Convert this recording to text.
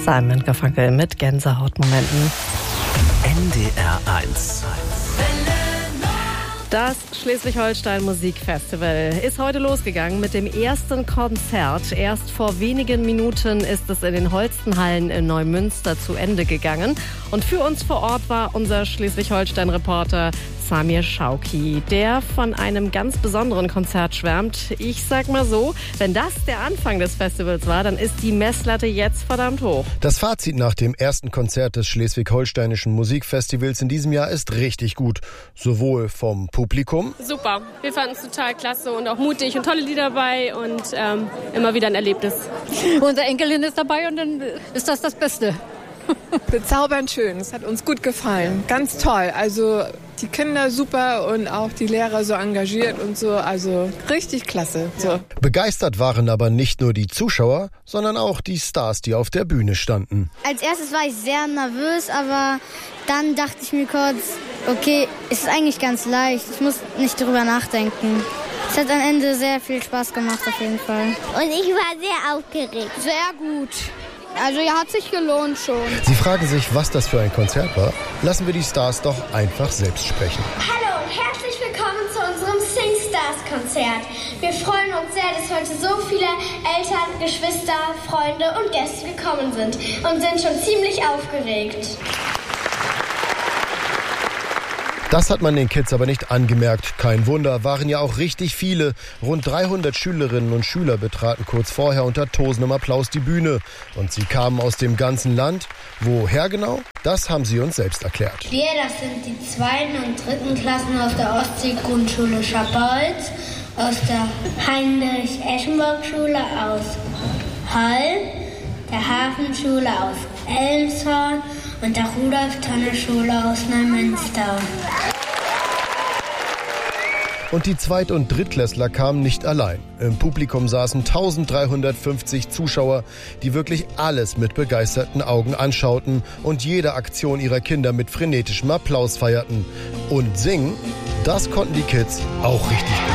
Simon Garfunkel mit Gänsehautmomenten. NDR 1. Das Schleswig-Holstein Musikfestival ist heute losgegangen mit dem ersten Konzert. Erst vor wenigen Minuten ist es in den Holstenhallen in Neumünster zu Ende gegangen. Und für uns vor Ort war unser Schleswig-Holstein-Reporter Samir Schauki, der von einem ganz besonderen Konzert schwärmt. Ich sag mal so, wenn das der Anfang des Festivals war, dann ist die Messlatte jetzt verdammt hoch. Das Fazit nach dem ersten Konzert des Schleswig-Holsteinischen Musikfestivals in diesem Jahr ist richtig gut. Sowohl vom Publikum. Super, wir fanden es total klasse und auch mutig und tolle Lieder dabei und immer wieder ein Erlebnis. Unsere Enkelin ist dabei und dann ist das Beste. Bezaubernd schön, es hat uns gut gefallen, ganz toll. Also die Kinder super und auch die Lehrer so engagiert und so, also richtig klasse. So. Begeistert waren aber nicht nur die Zuschauer, sondern auch die Stars, die auf der Bühne standen. Als erstes war ich sehr nervös, aber dann dachte ich mir kurz, okay, es ist eigentlich ganz leicht, ich muss nicht drüber nachdenken. Es hat am Ende sehr viel Spaß gemacht auf jeden Fall. Und ich war sehr aufgeregt. Sehr gut. Also ja, hat sich gelohnt schon. Sie fragen sich, was das für ein Konzert war? Lassen wir die Stars doch einfach selbst sprechen. Hallo und herzlich willkommen zu unserem Sing Stars Konzert. Wir freuen uns sehr, dass heute so viele Eltern, Geschwister, Freunde und Gäste gekommen sind und sind schon ziemlich aufgeregt. Das hat man den Kids aber nicht angemerkt. Kein Wunder, waren ja auch richtig viele. Rund 300 Schülerinnen und Schüler betraten kurz vorher unter tosendem Applaus die Bühne. Und sie kamen aus dem ganzen Land. Woher genau? Das haben sie uns selbst erklärt. Wir, das sind die 2. und 3. Klassen aus der Ostsee-Grundschule Schapolz, aus der Heinrich-Eschenburg-Schule aus Hall, der Hafenschule aus Elmshorn und der Rudolf-Tanner-Schule aus Neumünster. Und die Zweit- und Drittklässler kamen nicht allein. Im Publikum saßen 1350 Zuschauer, die wirklich alles mit begeisterten Augen anschauten und jede Aktion ihrer Kinder mit frenetischem Applaus feierten. Und singen, das konnten die Kids auch richtig gut.